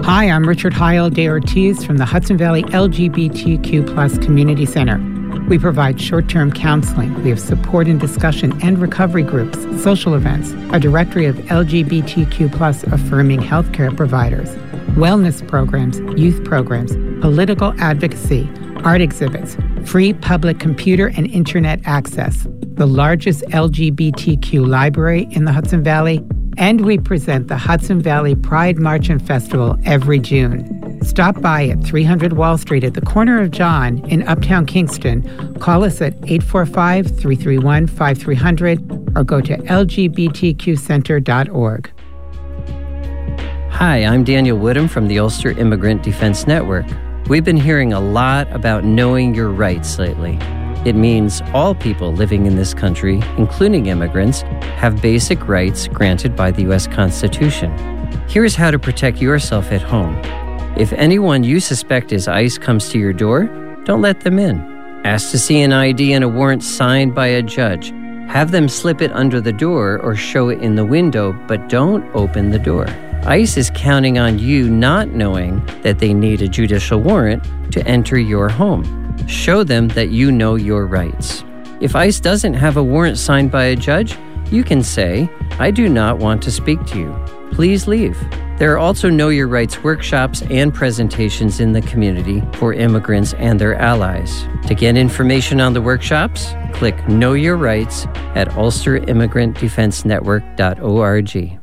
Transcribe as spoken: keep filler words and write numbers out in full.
Hi, I'm Richard Heil de Ortiz from the Hudson Valley L G B T Q plus Community Center. We provide short-term counseling. We have support and discussion and recovery groups, social events, a directory of L G B T Q plus affirming healthcare providers, wellness programs, youth programs, political advocacy, art exhibits, free public computer and internet access, the largest L G B T Q library in the Hudson Valley, and we present the Hudson Valley Pride March and Festival every June. Stop by at three hundred Wall Street at the corner of John in Uptown Kingston. Call us at eight four five, three three one, five three zero zero or go to L G B T Q center dot org. Hi, I'm Daniel Woodham from the Ulster Immigrant Defense Network. We've been hearing a lot about knowing your rights lately. It means all people living in this country, including immigrants, have basic rights granted by the U S Constitution. Here's how to protect yourself at home. If anyone you suspect is ICE comes to your door, don't let them in. Ask to see an I D and a warrant signed by a judge. Have them slip it under the door or show it in the window, but don't open the door. ICE is counting on you not knowing that they need a judicial warrant to enter your home. Show them that you know your rights. If ICE doesn't have a warrant signed by a judge, you can say, "I do not want to speak to you. Please leave." There are also Know Your Rights workshops and presentations in the community for immigrants and their allies. To get information on the workshops, click Know Your Rights at ulster immigrant defense network dot org.